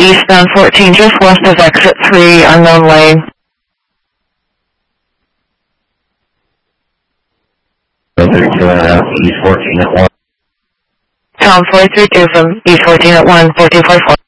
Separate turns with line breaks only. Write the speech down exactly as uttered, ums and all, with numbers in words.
eastbound fourteen, just west of exit three, unknown lane.
thirty-two and a half, East fourteen at one.
Tom four three two from East fourteen at one, four two four four.